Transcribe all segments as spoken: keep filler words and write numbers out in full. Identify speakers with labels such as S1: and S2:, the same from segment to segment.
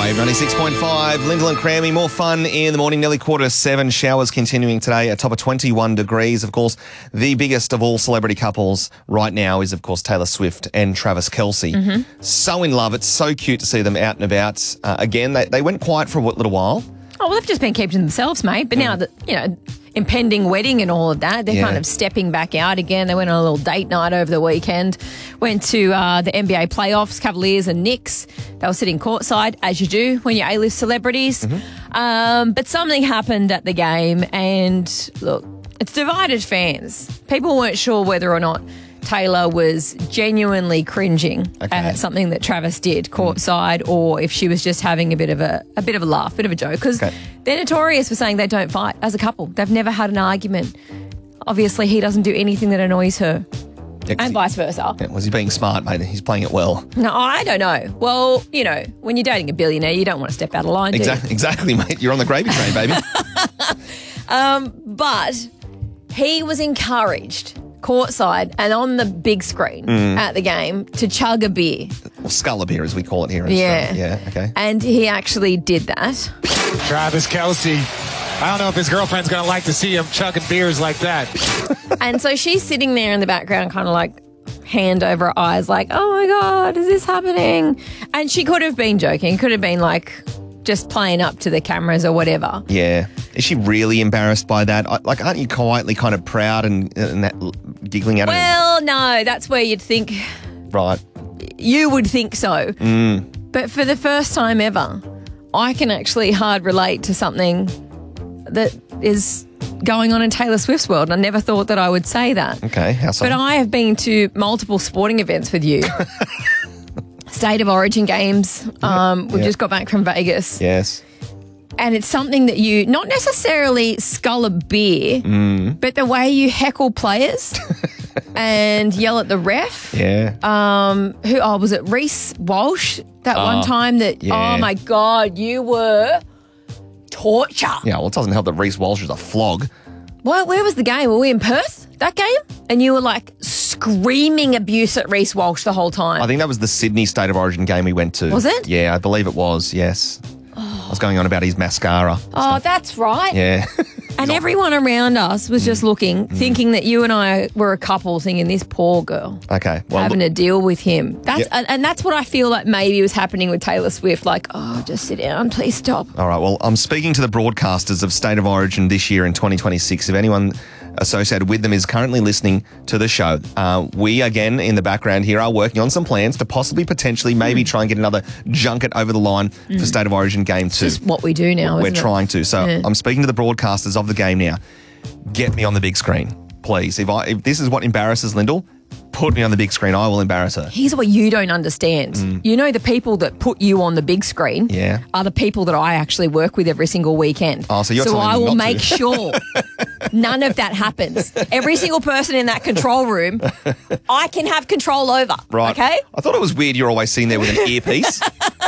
S1: Wave ninety-six point five, Lyndall and Crammy. More fun in the morning, nearly quarter to seven. Showers continuing today, a top of twenty-one degrees. Of course, the biggest of all celebrity couples right now is, of course, Taylor Swift and Travis Kelce. Mm-hmm. So in love. It's so cute to see them out and about. Uh, again, they, they went quiet for a little while.
S2: Oh, well, they've just been keeping to themselves, mate. But mm. now that, you know, impending wedding and all of that, they're yeah. kind of stepping back out again. They went on a little date night over the weekend, went to uh, the N B A playoffs, Cavaliers and Knicks. They were sitting courtside, as you do when you're A-list celebrities. Mm-hmm. Um, but something happened at the game, and look, it's divided fans. People weren't sure whether or not Taylor was genuinely cringing okay. at something that Travis did courtside, mm. or if she was just having a bit of a a bit of a laugh, bit of a joke, because okay. they're notorious for saying they don't fight as a couple. They've never had an argument. Obviously, he doesn't do anything that annoys her, yeah, and vice versa.
S1: Yeah, was he being smart, mate? He's playing it well.
S2: No, I don't know. Well, you know, when you're dating a billionaire, you don't want to step out of line, do
S1: exactly,
S2: you?
S1: Exactly, mate. You're on the gravy train, baby.
S2: um, but he was encouraged courtside and on the big screen mm. at the game to chug a beer.
S1: Or scull a beer, as we call it here in
S2: yeah.
S1: Australia. Yeah, okay.
S2: And he actually did that.
S3: Travis Kelce. I don't know if his girlfriend's going to like to see him chugging beers like that.
S2: And so she's sitting there in the background kind of like hand over her eyes like, oh my God, is this happening? And she could have been joking. Could have been like just playing up to the cameras or whatever.
S1: Yeah. Is she really embarrassed by that? Like, aren't you quietly kind of proud and, and that, giggling at
S2: well,
S1: it?
S2: Well, no, that's where you'd think.
S1: Right.
S2: You would think so.
S1: Mm.
S2: But for the first time ever, I can actually hard relate to something that is going on in Taylor Swift's world. And I never thought that I would say that.
S1: Okay, how so?
S2: But I have been to multiple sporting events with you. State of Origin games. Um, we
S1: yep.
S2: just got back from Vegas.
S1: Yes.
S2: And it's something that you, not necessarily scull a beer,
S1: mm.
S2: but the way you heckle players and yell at the ref.
S1: Yeah.
S2: Um, who, oh, was it Reece Walsh that
S1: oh,
S2: one time that,
S1: yeah.
S2: oh my God, you were torture.
S1: Yeah, well, it doesn't help that Reece Walsh is a flog.
S2: Well, where was the game? Were we in Perth, that game? And you were like screaming abuse at Reece Walsh the whole time.
S1: I think that was the Sydney State of Origin game we went to.
S2: Was it?
S1: Yeah, I believe it was, yes. Oh. I was going on about his mascara.
S2: Oh, stuff. That's right.
S1: Yeah.
S2: And everyone around us was just looking,
S1: mm.
S2: thinking that you and I were a couple, thinking this poor girl.
S1: Okay. Well,
S2: having
S1: look,
S2: to deal with him. That's
S1: yep.
S2: and, and that's what I feel like maybe was happening with Taylor Swift. Like, oh, just sit down, please stop.
S1: All right. Well, I'm speaking to the broadcasters of State of Origin this year in twenty twenty-six. If anyone associated with them is currently listening to the show, uh, we, again, in the background here are working on some plans to possibly, potentially, maybe mm. try and get another junket over the line mm. for State of Origin Game two.
S2: It's just what we do now,
S1: We're
S2: isn't
S1: trying
S2: it?
S1: to. So
S2: yeah.
S1: I'm speaking to the broadcasters of the game now. Get me on the big screen, please. If I if this is what embarrasses Lyndall, put me on the big screen. I will embarrass her.
S2: Here's what you don't understand. Mm. You know the people that put you on the big screen
S1: yeah.
S2: are the people that I actually work with every single weekend.
S1: Oh, so you're
S2: so
S1: telling
S2: I
S1: me
S2: will
S1: not
S2: make
S1: to.
S2: sure none of that happens. Every single person in that control room, I can have control over.
S1: Right.
S2: Okay?
S1: I thought it was weird you're always sitting there with an earpiece.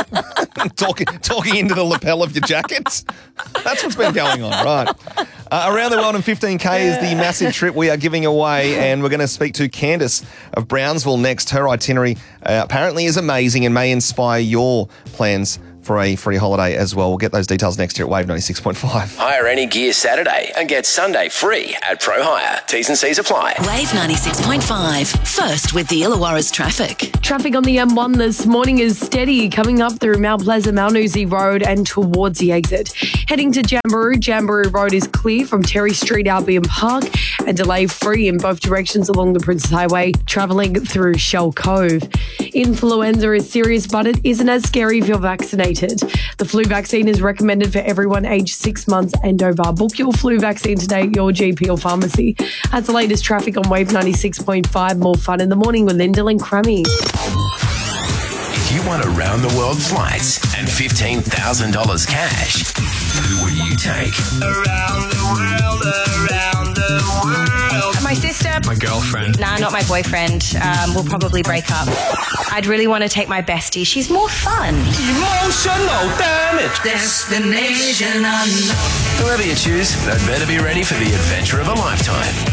S1: talking talking into the lapel of your jackets. That's what's been going on, right. Uh, around the world in fifteen K is the massive trip we are giving away, and we're going to speak to Candice of Brownsville next. Her itinerary uh, apparently is amazing and may inspire your plans for a free holiday as well. We'll get those details next year at Wave ninety-six point five.
S4: Hire any gear Saturday and get Sunday free at Pro Hire. T's and C's apply.
S5: Wave ninety-six point five. First with the Illawarra's traffic.
S6: Traffic on the M one this morning is steady coming up through Mount Pleasant, Malnouzi Road and towards the exit. Heading to Jamboree, Jamboree Road is clear from Terry Street, Albion Park, and delay free in both directions along the Princess Highway, travelling through Shell Cove. Influenza is serious, but it isn't as scary if you're vaccinated. The flu vaccine is recommended for everyone aged six months and over. Book your flu vaccine today at your G P or pharmacy. That's the latest traffic on Wave ninety-six point five. More fun in the morning with Lyndall and Crammy.
S4: If you want around-the-world flights and fifteen thousand dollars cash, who would you take? Around the world, around the world.
S7: My sister.
S8: My girlfriend.
S7: Nah, not my boyfriend. Um, we'll probably break up. I'd really want to take my bestie. She's more fun.
S4: Emotional damage.
S5: Destination unknown.
S4: Whoever you choose, they'd better be ready for the adventure of a lifetime.